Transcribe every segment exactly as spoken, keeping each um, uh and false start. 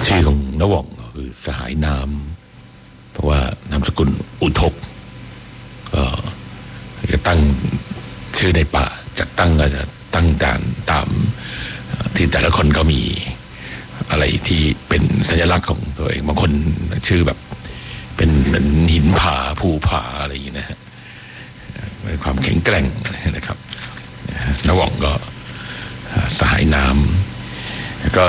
ชื่อของนวงก็คือสหายน้ำเพราะว่านามสกุลอุทกก็จะตั้งชื่อในป่าจะตั้งก็จะตั้งตามตามที่แต่ละคนก็มีอะไรที่เป็นสัญลักษณ์ของตัวเองบางคนชื่อแบบเป็นเหมือนหินผาภูผาอะไรอย่างนี้นะฮะมีความแข็งแกร่งนะครับนวงก็สหายน้ำแล้วก็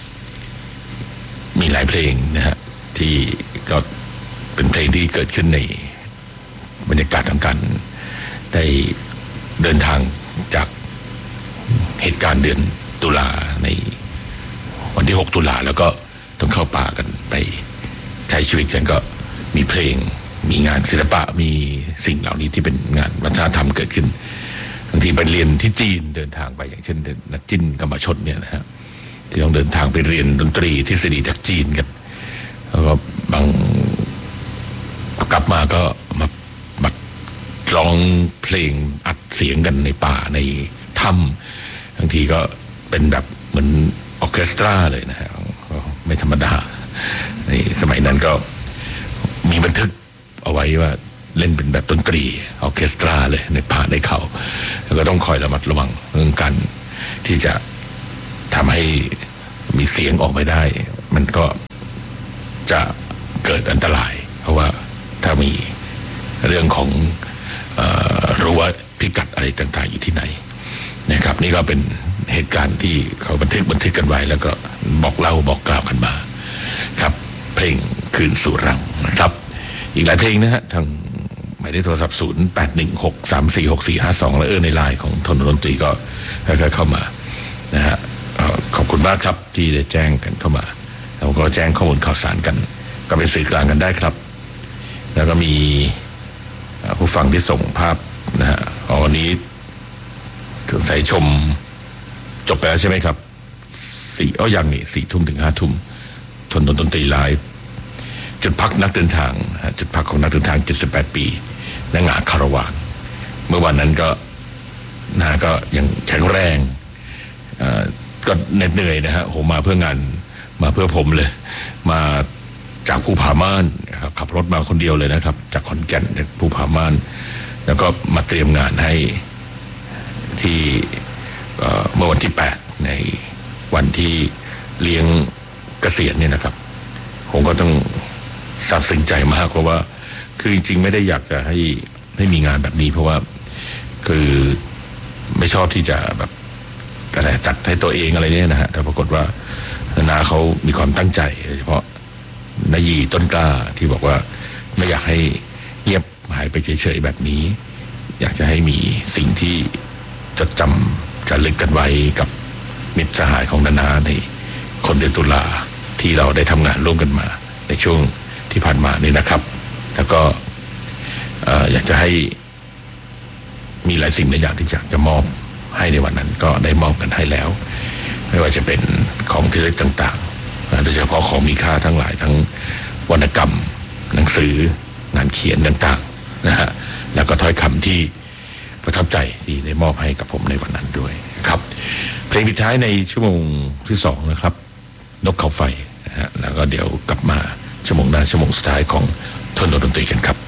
มีหลายเพลงนะฮะที่ก็เป็นเพลงที่เกิดขึ้นในบรรยากาศของการได้เดินทางจากเหตุการณ์เดือนตุลาในวันที่หกตุลาแล้วก็ต้องเข้าป่ากันไปใช้ชีวิตกันก็มีเพลงมีงานศิลปะมีสิ่งเหล่านี้ที่เป็นงานวัฒนธรรมเกิดขึ้นบางทีไปเรียนที่จีนเดินทางไปอย่างเช่นนักจิ้นกรรมชนเนี่ยนะฮะที่ต้องเดินทางไปเรียนดนตรีทฤษฎีจากจีนกันแล้วก็บางกลับมาก็มาบัดร้องเพลงอัดเสียงกันในป่าในถ้ำบางทีก็เป็นแบบเหมือนออร์เคสตราเลยนะฮะไม่ธรรมดาในสมัยนั้นก็มีบันทึกเอาไว้ว่าเล่นเป็นแบบดนตรีออร์เคสตราเลยในป่าในเขาแล้วก็ต้องคอยระมัดระวังเรื่องการที่จะทำให้มีเสียงออกไม่ได้มันก็จะเกิดอันตรายเพราะว่าถ้ามีเรื่องของเอ่อรู้ว่าพิกัดอะไรต่างๆอยู่ที่ไหนนะครับนี่ก็เป็นเหตุการณ์ที่เขาบันทึกบันทึกกันไว้แล้วก็บอกเล่าบอกกล่าวกันมาครับเพลงคืนสู่รังนะครับอีกหลายเพลงนะฮะทางหมายเลขโทรศัพท์ศูนย์แปดหนึ่งหกสามสี่หกสี่ห้าสองและเออในไลน์ของทนดนตรีก็ค่อยๆเข้ามานะฮะขอบคุณมากครับที่ได้แจ้งกันเข้ามาเราก็แจ้งข้อมูลข่าวสารกันก็เป็นสื่อกลางกันได้ครับแล้วก็มีผู้ฟังที่ส่งภาพนะฮะวันนี้ถึงใส่ชมจบไปแล้วใช่ไหมครับสี่อ้อยังนี่สี่ทุ่มถึงห้าทุ่มทนดนตรีไลฟ์จุดพักนักเดินทางจุดพักของนักเดินทางเจ็ดสิบแปดปีนางาคาราวานเมื่อวันนั้นก็นาก็ยังแข็งแรงก็เหน็ดเหนื่อยนะฮะโหมาเพื่องานมาเพื่อผมเลยมาจากภูผาม่านครับขับรถมาคนเดียวเลยนะครับจากขอนแก่นจากภูผาม่านแล้วก็มาเตรียมงานให้ที่เมื่อวันที่แปดในวันที่เลี้ยงเกษียณเนี่ยนะครับผมก็ต้องซาบซึ้งใจมากเพราะว่าคือจริงๆไม่ได้อยากจะให้ให้มีงานแบบนี้เพราะว่าคือไม่ชอบที่จะแบบอะไรจัดให้ตัวเองอะไรเนี่ยนะฮะแต่ปรากฏว่านาเขามีความตั้งใจโดยเฉพาะนายีต้นกล้าที่บอกว่าไม่อยากให้เงียบหายไปเฉยๆแบบนี้อยากจะให้มีสิ่งที่จดจำจะลึกกันไว้กับมิตรสหายของนานาในคนเดือนตุลาที่เราได้ทำงานร่วมกันมาในช่วงที่ผ่านมานี่นะครับแล้วก็อยากจะให้มีหลายสิ่งหลายอย่างที่อยากจะมอบให้ในวันนั้นก็ได้มอบกันให้แล้วไม่ว่าจะเป็นของที่เล็กต่างๆโดยเฉพาะของมีค่าทั้งหลายทั้งวรรณกรรมหนังสืองานเขียนต่างๆนะฮะแล้วก็ถ้อยคำที่ประทับใจที่ได้มอบให้กับผมในวันนั้นด้วยครับเพลงปิดท้ายในชั่วโมงที่สองนะครับนกเขาไฟนะฮะแล้วก็เดี๋ยวกลับมาชั่วโมงหน้าชั่วโมงสุดท้ายของทนดนตรีกันครับ